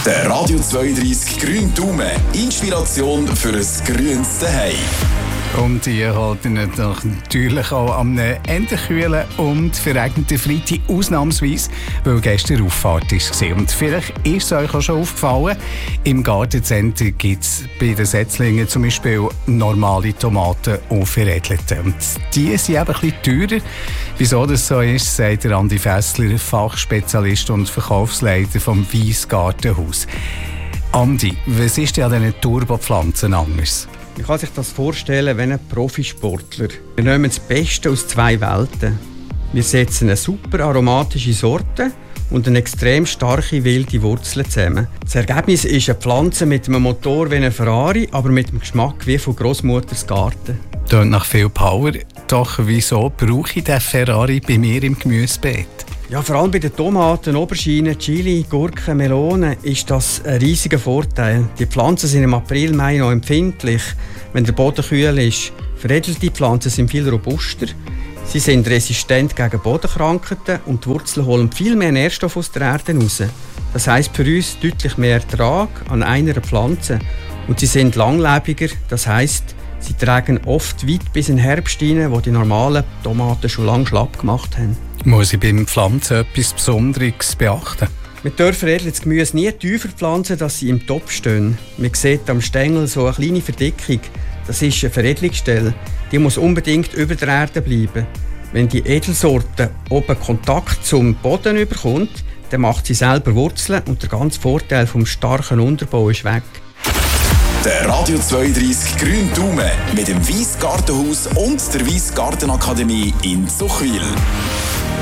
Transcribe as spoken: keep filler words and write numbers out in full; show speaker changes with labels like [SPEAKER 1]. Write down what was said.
[SPEAKER 1] Der Radio zweiunddreissig Grüne Daumen. Inspiration für ein grünes Zuhause.
[SPEAKER 2] Und die halten natürlich auch am Ende kühlen und verregneten Freitag ausnahmsweise, weil gestern Auffahrt war. Und vielleicht ist es euch auch schon aufgefallen, im Gartencenter gibt es bei den Setzlingen zum Beispiel normale Tomaten und veredelte. Und die sind eben ein bisschen teurer. Wieso das so ist, sagt Andi Fessler, Fachspezialist und Verkaufsleiter vom Weissgartenhaus. Andi, was ist denn an diesen Turbopflanzen anders?
[SPEAKER 3] Man kann sich das vorstellen wie ein Profisportler. Wir nehmen das Beste aus zwei Welten. Wir setzen eine super aromatische Sorte und eine extrem starke wilde Wurzel zusammen. Das Ergebnis ist eine Pflanze mit einem Motor wie ein Ferrari, aber mit dem Geschmack wie von Grossmutters Garten.
[SPEAKER 2] Tönt nach viel Power. Doch wieso brauche ich den Ferrari bei mir im Gemüsebeet?
[SPEAKER 3] Ja, vor allem bei den Tomaten, Auberginen, Chili, Gurken, Melonen ist das ein riesiger Vorteil. Die Pflanzen sind im April, Mai noch empfindlich, wenn der Boden kühl ist. Veredelte Pflanzen sind viel robuster. Sie sind resistent gegen Bodenkrankheiten und die Wurzeln holen viel mehr Nährstoffe aus der Erde raus. Das heisst für uns deutlich mehr Ertrag an einer Pflanze. Und sie sind langlebiger, das heisst, sie tragen oft weit bis in den Herbst hinein, wo die normalen Tomaten schon lange schlapp gemacht haben.
[SPEAKER 2] Muss ich beim Pflanzen etwas Besonderes beachten?
[SPEAKER 3] Wir dürfen veredeltes Gemüse nie tiefer pflanzen, dass sie im Topf stehen. Man sieht am Stängel so eine kleine Verdickung. Das ist eine Veredelungsstelle. Die muss unbedingt über der Erde bleiben. Wenn die Edelsorte oben Kontakt zum Boden überkommt, dann macht sie selber Wurzeln und der ganze Vorteil vom starken Unterbau ist weg.
[SPEAKER 1] Der Radio zweiunddreissig Grüne Daumen mit dem Weissgartenhaus und der Weissgartenakademie in Zuchwil.